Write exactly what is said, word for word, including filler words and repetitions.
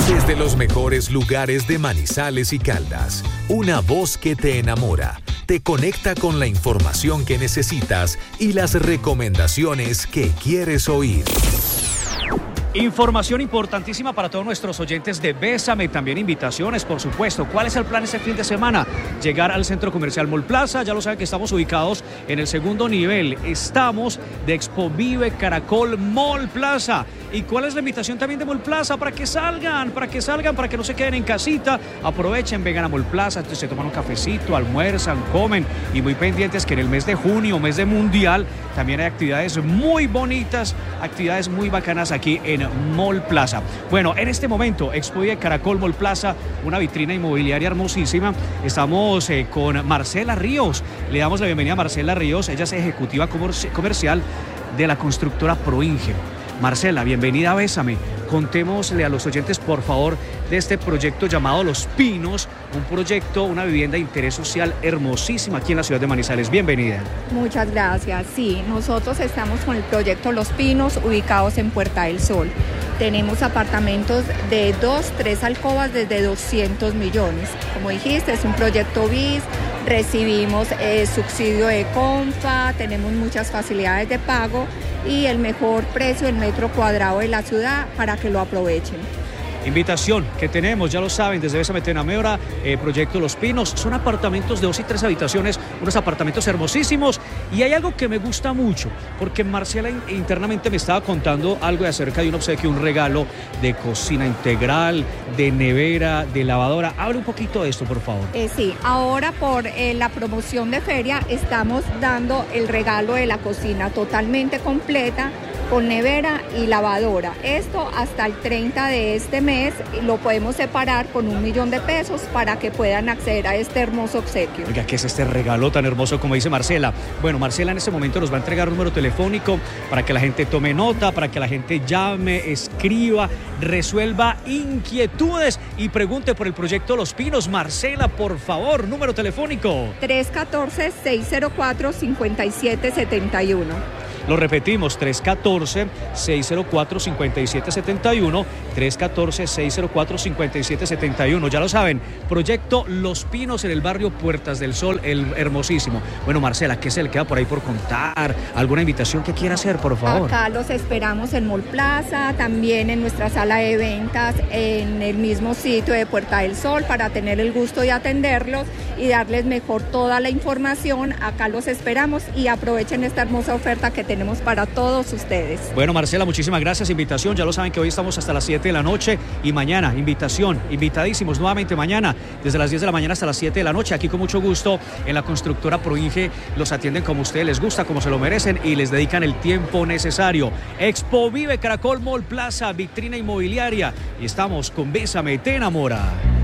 Desde los mejores lugares de Manizales y Caldas, una voz que te enamora, te conecta con la información que necesitas y las recomendaciones que quieres oír. Información importantísima para todos nuestros oyentes de Bésame, también invitaciones, por supuesto. ¿Cuál es el plan este fin de semana? Llegar al Centro Comercial Mall Plaza, ya lo saben que estamos ubicados en el segundo nivel. Estamos de Expo Vive Caracol Mall Plaza. ¿Y cuál es la invitación también de Mall Plaza? Para que salgan, para que salgan, para que no se queden en casita. Aprovechen, vengan a Mall Plaza, se toman un cafecito, almuerzan, comen. Y muy pendientes que en el mes de junio, mes de Mundial, también hay actividades muy bonitas, actividades muy bacanas aquí en Mall Plaza. Bueno, en este momento, Expo Vive Caracol Mall Plaza, una vitrina inmobiliaria hermosísima. Estamos eh, con Marcela Ríos. Le damos la bienvenida a Marcela Ríos. Ella es ejecutiva comercial de la constructora Proinge. Marcela, bienvenida a Bésame. Contémosle a los oyentes, por favor, de este proyecto llamado Los Pinos, un proyecto, una vivienda de interés social hermosísima aquí en la ciudad de Manizales. Bienvenida. Muchas gracias. Sí, nosotros estamos con el proyecto Los Pinos, ubicados en Puerta del Sol. Tenemos apartamentos de dos, tres alcobas desde doscientos millones. Como dijiste, es un proyecto B I S, recibimos eh, subsidio de Confa, tenemos muchas facilidades de pago y el mejor precio en metro cuadrado de la ciudad para que lo aprovechen. Invitación que tenemos, ya lo saben, desde Bésame te enamora, eh, proyecto Los Pinos. Son apartamentos de dos y tres habitaciones, unos apartamentos hermosísimos. Y hay algo que me gusta mucho, porque Marcela internamente me estaba contando algo de acerca de un obsequio, un regalo de cocina integral, de nevera, de lavadora. Hable un poquito de esto, por favor. Eh, sí, ahora por eh, la promoción de feria estamos dando el regalo de la cocina totalmente completa, con nevera y lavadora. Esto hasta el treinta de este mes lo podemos separar con un millón de pesos para que puedan acceder a este hermoso obsequio. Oiga, ¿qué es este regalo tan hermoso como dice Marcela? Bueno, Marcela en este momento nos va a entregar un número telefónico para que la gente tome nota, para que la gente llame, escriba, resuelva inquietudes y pregunte por el proyecto Los Pinos. Marcela, por favor, número telefónico. tres uno cuatro, seis cero cuatro, cinco siete siete uno. Lo repetimos, tres uno cuatro, seis cero cuatro, cinco siete siete uno, tres uno cuatro, seis cero cuatro, cinco siete siete uno. Ya lo saben, proyecto Los Pinos en el barrio Puertas del Sol, el hermosísimo. Bueno, Marcela, ¿qué se le queda por ahí por contar? ¿Alguna invitación que quiera hacer, por favor? Acá los esperamos en Mall Plaza, también en nuestra sala de ventas, en el mismo sitio de Puerta del Sol, para tener el gusto de atenderlos y darles mejor toda la información. Acá los esperamos y aprovechen esta hermosa oferta que tenemos tenemos para todos ustedes. Bueno, Marcela, muchísimas gracias. Invitación, ya lo saben que hoy estamos hasta las siete de la noche y mañana, invitación, invitadísimos nuevamente mañana, desde las diez de la mañana hasta las siete de la noche. Aquí con mucho gusto en la constructora Proinge los atienden como a ustedes les gusta, como se lo merecen y les dedican el tiempo necesario. Expo Vive Caracol Mall Plaza, vitrina inmobiliaria y estamos con Bésame te enamora.